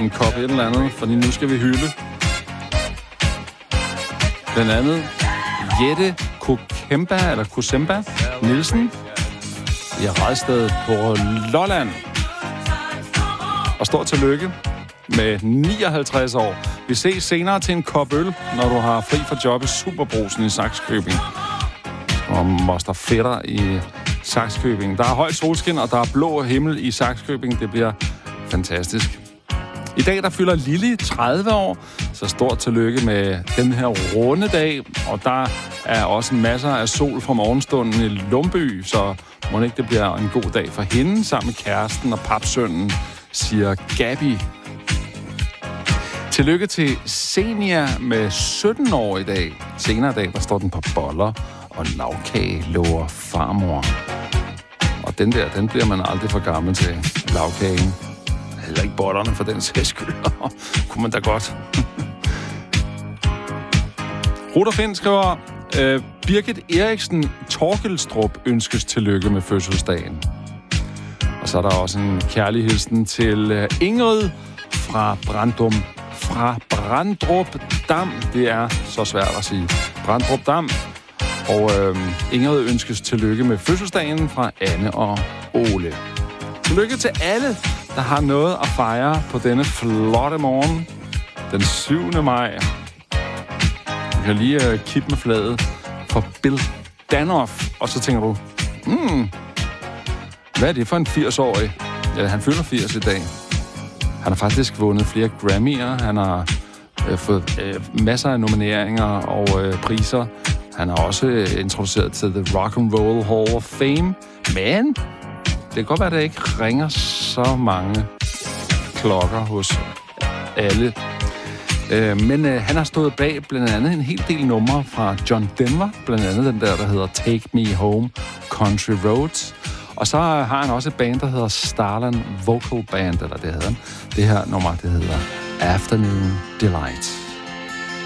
en kop et eller andet, fordi nu skal vi hylde. Blandt andet Jette Kusemba Nielsen i Radsted på Lolland. Og stort tillykke med 59 år. Vi ses senere til en kop øl, når du har fri fra job i Superbrusen i Sakskøbing. Og Moster Fætter i Sakskøbing. Der er højt solskin, og der er blå himmel i Sakskøbing. Det bliver fantastisk. I dag der fylder Lili 30 år, så stort tillykke med den her runde dag. Og der er også masser af sol fra morgenstunden i Lumby, så må ikke det bliver en god dag for hende sammen med kæresten og papsønnen, siger Gabi. Tillykke til Senia med 17 år i dag. Senere i dag, der står den på boller og lavkage, lover farmor. Og den bliver man aldrig for gammel til, lavkagen. Heller ikke bollerne for den sags skyld. Kunne man da godt. Ruder Finn skriver, Birgit Eriksen Torkelstrup ønskes tillykke med fødselsdagen. Og så er der også en kærlig hilsen til Ingrid fra Brandrup Dam. Det er så svært at sige. Brandrup Dam. Og Ingrid ønskes tillykke med fødselsdagen fra Anne og Ole. Tillykke til alle, der har noget at fejre på denne flotte morgen. Den 7. maj. Du kan lige kippe med flaget for Bill Danoff. Og så tænker du, hvad er det for en 80-årig? Ja, han fylder 80 i dag. Han har faktisk vundet flere Grammy'er. Han har fået masser af nomineringer og priser. Han har også introduceret til The Rock and Roll Hall of Fame. Men det kan godt være, at der ikke ringer så mange klokker hos alle. Men han har stået bag blandt andet en hel del numre fra John Denver. Blandt andet den der hedder Take Me Home, Country Roads. Og så har han også et band, der hedder Starland Vocal Band, eller det hedder han. Det her nummer, det hedder Afternoon Delight.